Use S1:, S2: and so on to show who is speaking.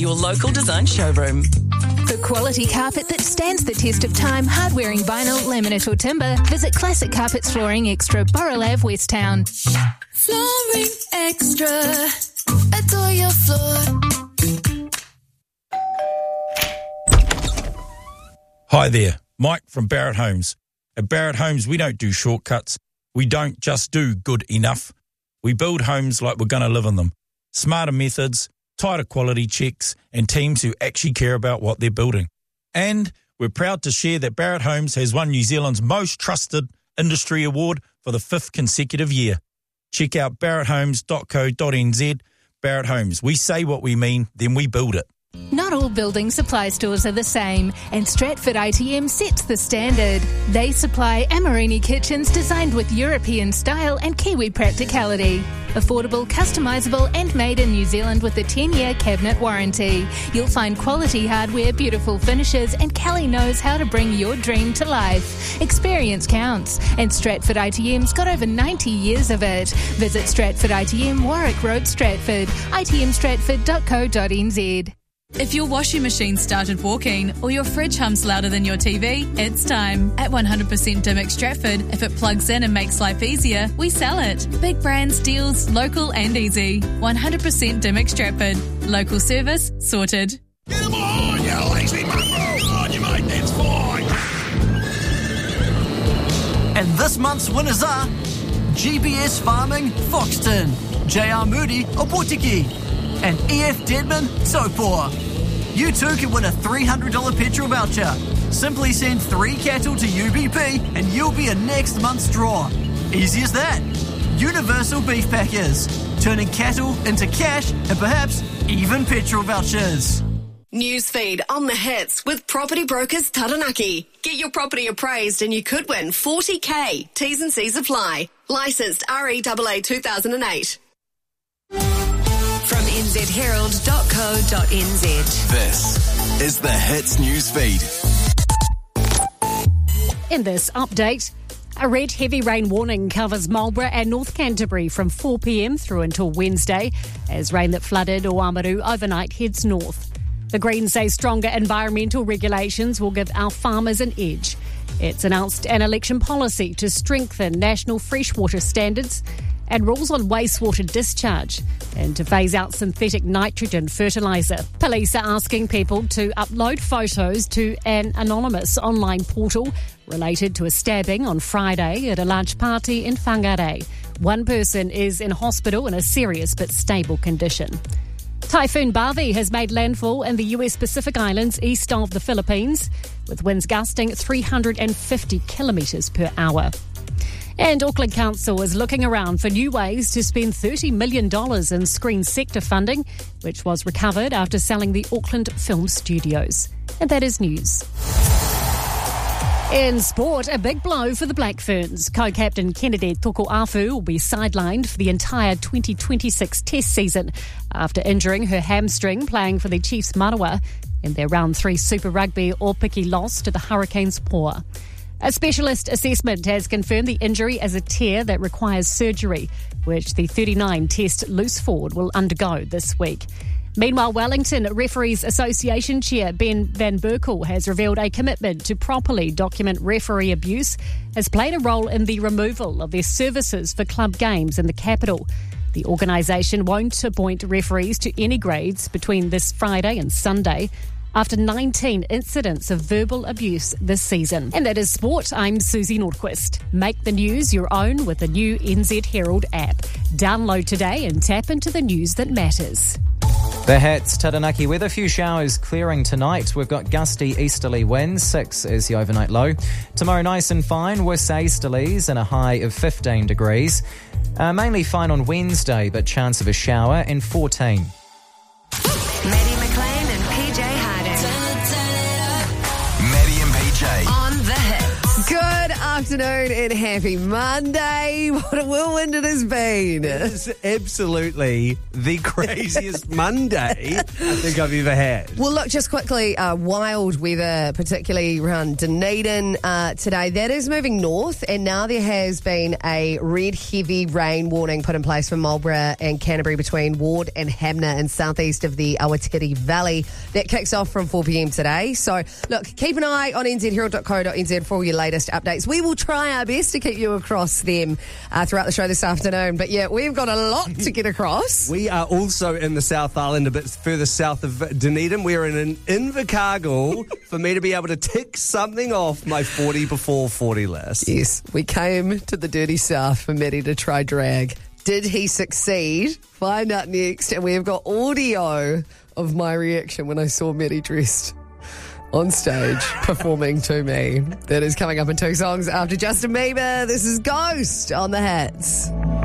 S1: your local design showroom.
S2: For quality carpet that stands the test of time, hard-wearing vinyl, laminate or timber, visit Classic Carpets Flooring Extra, Borough Ave, West Town.
S3: Flooring Extra. Adore your floor.
S4: Hi there, Mike from Barrett Homes. At Barrett Homes, we don't do shortcuts. We don't just do good enough. We build homes like we're going to live in them. Smarter methods, tighter quality checks, and teams who actually care about what they're building. And we're proud to share that Barrett Homes has won New Zealand's most trusted industry award for the 5th consecutive year. Check out barretthomes.co.nz. Barrett Homes, we say what we mean, then we build it.
S2: Not all building supply stores are the same, and Stratford ITM sets the standard. They supply Amorini kitchens designed with European style and Kiwi practicality. Affordable, customisable and made in New Zealand with a 10-year cabinet warranty. You'll find quality hardware, beautiful finishes, and Kelly knows how to bring your dream to life. Experience counts, and Stratford ITM's got over 90 years of it. Visit Stratford ITM, Warwick Road, Stratford, itmstratford.co.nz.
S5: If your washing machine started walking or your fridge hums louder than your TV, it's time. At 100% Dymocks Stratford, if it plugs in and makes life easier, we sell it. Big brands, deals, local and easy. 100% Dymocks Stratford. Local service sorted.
S6: Come on, you lazy mongrel! Come on, you mate, that's fine!
S7: And this month's winners are GBS Farming, Foxton, JR Moody, Opotiki, and EF Deadman, Topor. You too can win a $300 petrol voucher. Simply send 3 cattle to UBP and you'll be in next month's draw. Easy as that. Universal Beef Packers, turning cattle into cash and perhaps even petrol vouchers.
S8: Newsfeed on the hits with Property Brokers Taranaki. Get your property appraised and you could win $40,000. T's and C's apply. Licensed REAA 2008. From nzherald.co.nz.
S9: This is the Hits News Feed.
S10: In this update, a red heavy rain warning covers Marlborough and North Canterbury from 4 p.m. through until Wednesday, as rain that flooded Oamaru overnight heads north. The Greens say stronger environmental regulations will give our farmers an edge. It's announced an election policy to strengthen national freshwater standards and rules on wastewater discharge and to phase out synthetic nitrogen fertiliser. Police are asking people to upload photos to an anonymous online portal related to a stabbing on Friday at a large party in Whangarei. One person is in hospital in a serious but stable condition. Typhoon Barbie has made landfall in the US Pacific Islands east of the Philippines, with winds gusting 350 kilometres per hour. And Auckland Council is looking around for new ways to spend $30 million in screen sector funding, which was recovered after selling the Auckland Film Studios. And that is news. In sport, a big blow for the Black Ferns. Co-captain Kennedy Tokoafu will be sidelined for the entire 2026 Test season after injuring her hamstring playing for the Chiefs Manawa in their Round 3 Super Rugby All-Piki loss to the Hurricanes Paw. A specialist assessment has confirmed the injury as a tear that requires surgery, which the 39-test loose forward will undergo this week. Meanwhile, Wellington Referees Association Chair Ben Van Berkel has revealed a commitment to properly document referee abuse has played a role in the removal of their services for club games in the capital. The organisation won't appoint referees to any grades between this Friday and Sunday after 19 incidents of verbal abuse this season. And that is sport. I'm Susie Nordquist. Make the news your own with the new NZ Herald app. Download today and tap into the news that matters.
S11: The Hits, Taranaki with a few showers clearing tonight. We've got gusty easterly winds, 6 is the overnight low. Tomorrow nice and fine with easterlies and a high of 15 degrees. Mainly fine on Wednesday, but chance of a shower and 14.
S8: Maddie McLean and PJ Harding.
S9: Maddie and PJ.
S8: On the Hits.
S12: Good
S1: afternoon and happy Monday. What a whirlwind it has been.
S12: It is absolutely the craziest Monday I think I've ever had.
S1: Well, look, just quickly, wild weather, particularly around Dunedin today. That is moving north, and now there has been a red heavy rain warning put in place for Marlborough and Canterbury between Ward and Hamner and southeast of the Awatere Valley. That kicks off from 4 p.m. today. So, look, keep an eye on nzherald.co.nz for all your latest updates. We will try our best to keep you across them throughout the show this afternoon. But yeah, we've got a lot to get across.
S12: We are also in the South Island, a bit further south of Dunedin. We're in Invercargill for me to be able to tick something off my 40 before 40 list.
S1: Yes, we came to the dirty south for Matty to try drag. Did he succeed? Find out next. And we've got audio of my reaction when I saw Matty dressed on stage performing to me. That is coming up in 2 songs after Justin Bieber. This is Ghost on the Hits.